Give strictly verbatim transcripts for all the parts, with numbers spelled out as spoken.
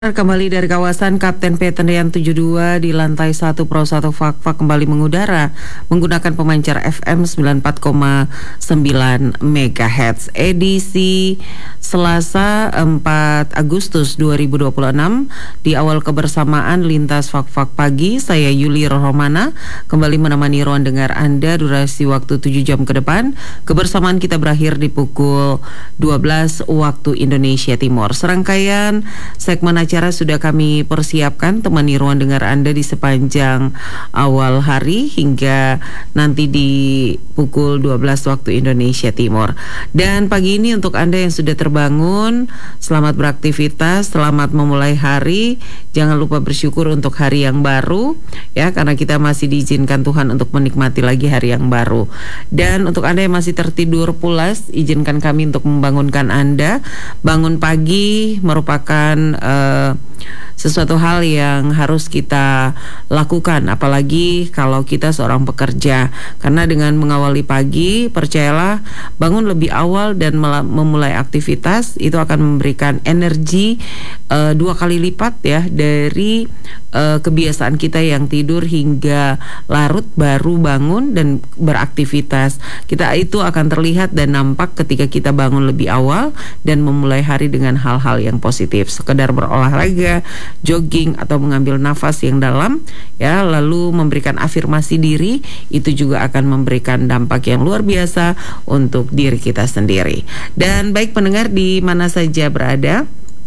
Kembali dari kawasan Kapten P Tendean tujuh puluh dua di lantai satu Pro satu Fakfak kembali mengudara menggunakan pemancar F M sembilan puluh empat koma sembilan megahertz. Edisi Selasa empat Agustus dua ribu dua puluh enam di awal kebersamaan Lintas Fakfak Pagi, saya Yuli Rohmana kembali menemani ruang dengar Anda durasi waktu tujuh jam ke depan. Kebersamaan kita berakhir di pukul dua belas waktu Indonesia Timur. Serangkaian segmen acara sudah kami persiapkan temani ruang dengar Anda di sepanjang awal hari hingga nanti di pukul dua belas waktu Indonesia Timur. Dan pagi ini untuk Anda yang sudah terbangun, selamat beraktivitas, selamat memulai hari. Jangan lupa bersyukur untuk hari yang baru ya, karena kita masih diizinkan Tuhan untuk menikmati lagi hari yang baru. Dan untuk Anda yang masih tertidur pulas, izinkan kami untuk membangunkan Anda. Bangun pagi merupakan uh, sesuatu hal yang harus kita lakukan, apalagi kalau kita seorang pekerja, karena dengan mengawali pagi, percayalah, bangun lebih awal dan memulai aktivitas itu akan memberikan energi uh, dua kali lipat ya dari uh, kebiasaan kita yang tidur hingga larut baru bangun dan beraktivitas. Kita itu akan terlihat dan nampak ketika kita bangun lebih awal dan memulai hari dengan hal-hal yang positif, sekedar berolahraga, jogging atau mengambil nafas yang dalam ya, lalu memberikan afirmasi diri, itu juga akan memberikan dampak yang luar biasa untuk diri kita sendiri. Dan baik pendengar di mana saja berada,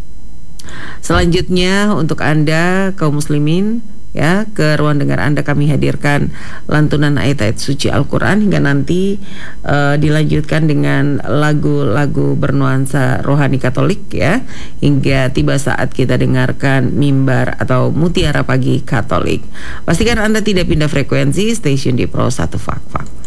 selanjutnya untuk Anda kaum muslimin ya, ke ruang dengar Anda kami hadirkan lantunan ayat-ayat suci Al-Quran hingga nanti uh, dilanjutkan dengan lagu-lagu bernuansa rohani Katolik ya, hingga tiba saat kita dengarkan mimbar atau mutiara pagi Katolik. Pastikan Anda tidak pindah frekuensi, stasiun di Pro satu Fakfak.